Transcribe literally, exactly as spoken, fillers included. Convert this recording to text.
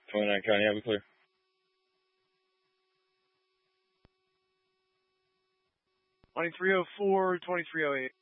twenty-nine County, have a clear. twenty-three oh four, twenty-three oh eight.